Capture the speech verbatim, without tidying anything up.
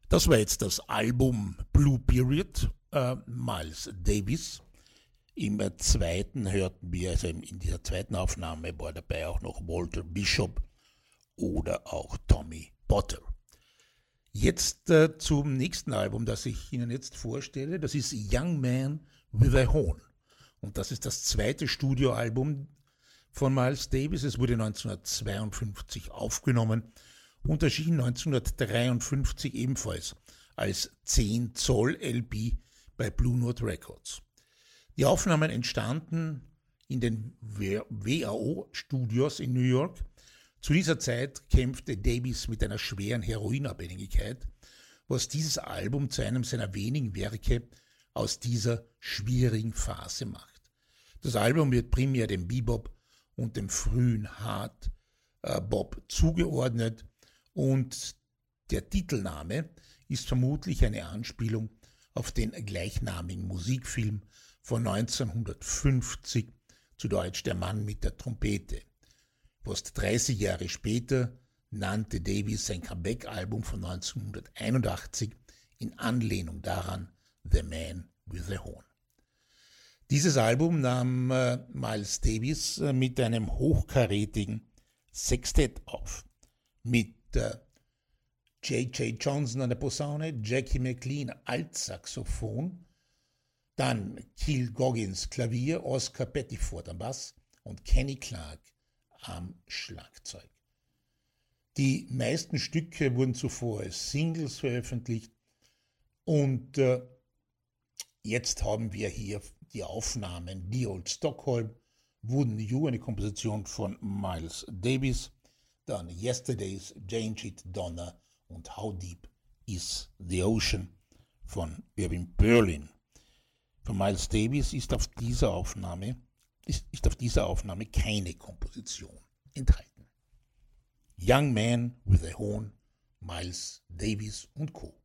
Das war jetzt das Album Blue Period, äh, Miles Davis. Im zweiten hörten wir, also in dieser zweiten Aufnahme war dabei auch noch Walter Bishop oder auch Tommy Potter. Jetzt äh, zum nächsten Album, das ich Ihnen jetzt vorstelle. Das ist Young Man with a Horn. Und das ist das zweite Studioalbum von Miles Davis. Es wurde neunzehnhundertzweiundfünfzig aufgenommen und erschien neunzehnhundertdreiundfünfzig ebenfalls als zehn Zoll L P bei Blue Note Records. Die Aufnahmen entstanden in den W A O-Studios in New York. Zu dieser Zeit kämpfte Davis mit einer schweren Heroinabhängigkeit, was dieses Album zu einem seiner wenigen Werke aus dieser schwierigen Phase macht. Das Album wird primär dem Bebop und dem frühen Hard Bop zugeordnet und der Titelname ist vermutlich eine Anspielung auf den gleichnamigen Musikfilm von neunzehnhundertfünfzig, zu Deutsch Der Mann mit der Trompete. Fast dreißig Jahre später nannte Davis sein Comeback-Album von neunzehnhunderteinundachtzig in Anlehnung daran The Man with a Horn. Dieses Album nahm äh, Miles Davis äh, mit einem hochkarätigen Sextett auf, mit äh, J J Johnson an der Posaune, Jackie McLean Altsaxophon, dann Keith Goggins Klavier, Oscar Pettiford am Bass und Kenny Clarke am Schlagzeug. Die meisten Stücke wurden zuvor als Singles veröffentlicht und äh, jetzt haben wir hier die Aufnahmen The Old Stockholm, Wooden You, eine Komposition von Miles Davis, dann Yesterdays, Jane Sheet Donna und How Deep is the Ocean von Irving Berlin. Von Miles Davis ist auf dieser Aufnahme ist, ist auf dieser Aufnahme keine Komposition enthalten. Young Man with a Horn, Miles Davis und Co.